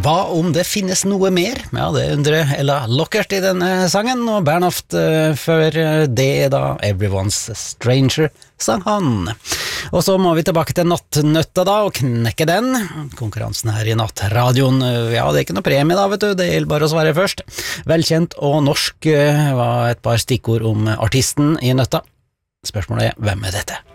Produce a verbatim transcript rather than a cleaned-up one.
Hva om det finnes noe mer? Ja, det undrer Ella Lockert i denne sangen, og Bernhoft uh, før det da Everyone's Stranger sang han. Og så må vi tilbake til nattnøtta da, og knekke den. Konkurransen her i nattradioen, ja, det er ikke noe premie da, vet du, det gjelder bare å svare først. Velkjent og norsk uh, var et par stikkord om artisten i nøtta. Spørsmålet er, hvem er dette?